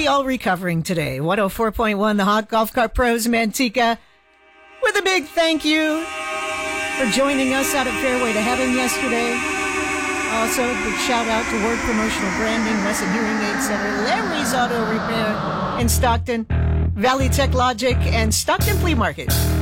we all recovering today? 104.1, the Hot Golf Cart Pros, Manteca, with a big thank you for joining us out at Fairway to Heaven yesterday. Also, a big shout out to Word Promotional Branding, Wesson Hearing Aid Center, Larry's Auto Repair in Stockton, Valley Tech Logic, and Stockton Flea Market.